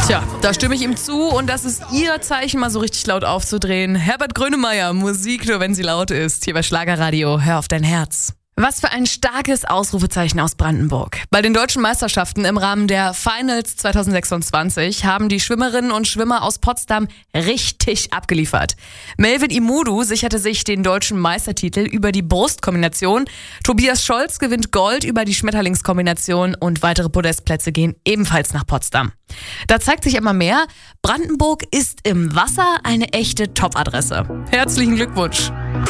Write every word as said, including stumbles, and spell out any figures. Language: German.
Tja, da stimme ich ihm zu und das ist Ihr Zeichen, mal so richtig laut aufzudrehen. Herbert Grönemeyer, Musik nur wenn sie laut ist. Hier bei Schlagerradio, hör auf dein Herz. Was für ein starkes Ausrufezeichen aus Brandenburg. Bei den deutschen Meisterschaften im Rahmen der Finals zwanzig sechsundzwanzig haben die Schwimmerinnen und Schwimmer aus Potsdam richtig abgeliefert. Melvin Imudu sicherte sich den deutschen Meistertitel über die Brustkombination. Tobias Scholz gewinnt Gold über die Schmetterlingskombination und weitere Podestplätze gehen ebenfalls nach Potsdam. Da zeigt sich immer mehr, Brandenburg ist im Wasser eine echte Top-Adresse. Herzlichen Glückwunsch!